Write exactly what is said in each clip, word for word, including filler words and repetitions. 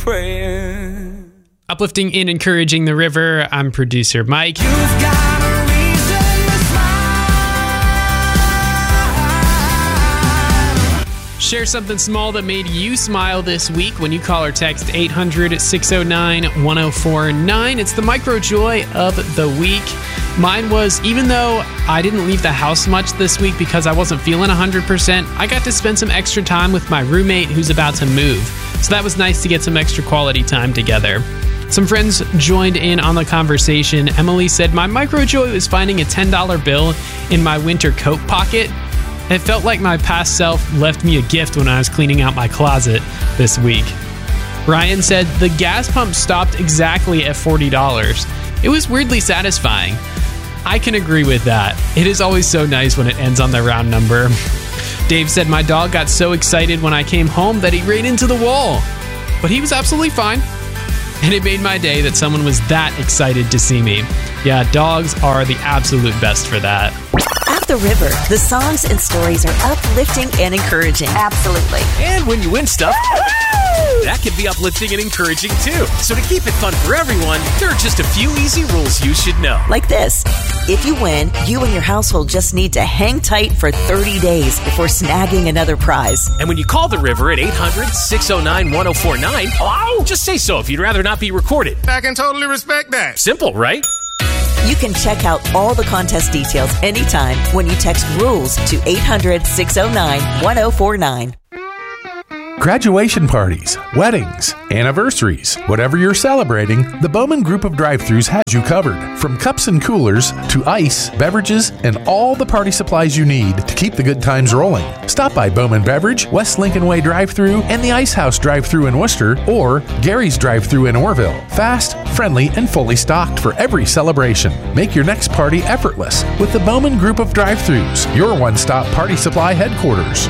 praying. Uplifting and encouraging the river. I'm producer Mike. You've got a reason to smile. Share something small that made you smile this week when you call or text eight hundred, six oh nine, one oh four nine. It's the micro joy of the week. Mine was, even though I didn't leave the house much this week because I wasn't feeling one hundred percent, I got to spend some extra time with my roommate who's about to move. So that was nice to get some extra quality time together. Some friends joined in on the conversation. Emily said, my micro joy was finding a ten dollar bill in my winter coat pocket. It felt like my past self left me a gift when I was cleaning out my closet this week. Ryan said, the gas pump stopped exactly at forty dollars. It was weirdly satisfying. I can agree with that. It is always so nice when it ends on the round number. Dave said, my dog got so excited when I came home that he ran into the wall. But he was absolutely fine. And it made my day that someone was that excited to see me. Yeah, dogs are the absolute best for that. At the River, the songs and stories are uplifting and encouraging. Absolutely. And when you win stuff, that can be uplifting and encouraging too. So to keep it fun for everyone, there are just a few easy rules you should know. Like this. If you win, you and your household just need to hang tight for thirty days before snagging another prize. And when you call the River at eight hundred, six oh nine, one oh four nine, oh, just say so if you'd rather not be recorded. I can totally respect that. Simple, right? You can check out all the contest details anytime when you text RULES to eight hundred, six oh nine, one oh four nine. Graduation parties, weddings, anniversaries, whatever you're celebrating, the Bowman Group of Drive-Thrus has you covered. From cups and coolers to ice, beverages, and all the party supplies you need to keep the good times rolling. Stop by Bowman Beverage, West Lincoln Way Drive-Thru, and the Ice House Drive-Thru in Worcester, or Gary's Drive-Thru in Orville. Fast, friendly, and fully stocked for every celebration. Make your next party effortless with the Bowman Group of Drive-Thrus, your one-stop party supply headquarters.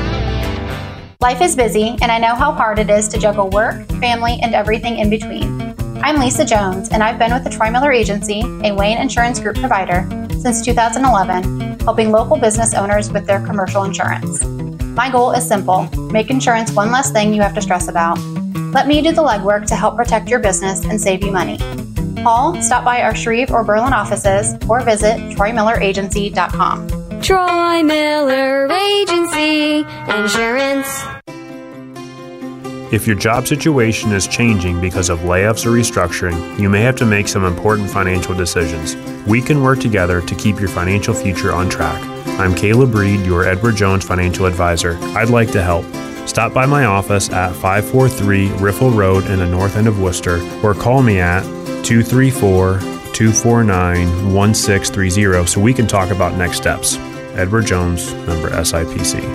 Life is busy, and I know how hard it is to juggle work, family, and everything in between. I'm Lisa Jones, and I've been with the Troy Miller Agency, a Wayne Insurance Group provider, since two thousand eleven, helping local business owners with their commercial insurance. My goal is simple: make insurance one less thing you have to stress about. Let me do the legwork to help protect your business and save you money. Call, stop by our Shreve or Berlin offices, or visit troy miller agency dot com. Troy Miller Agency Insurance. If your job situation is changing because of layoffs or restructuring, you may have to make some important financial decisions. We can work together to keep your financial future on track. I'm Caleb Reed, your Edward Jones financial advisor. I'd like to help. Stop by my office at five forty-three Riffle Road in the north end of Worcester, or call me at two three four, two four nine, one six three zero so we can talk about next steps. Edward Jones, member S I P C.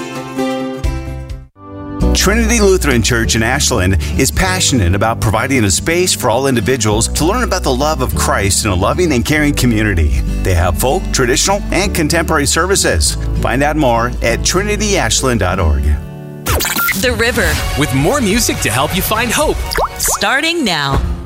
Trinity Lutheran Church in Ashland is passionate about providing a space for all individuals to learn about the love of Christ in a loving and caring community. They have folk, traditional, and contemporary services. Find out more at trinity ashland dot org. The River. With more music to help you find hope. Starting now.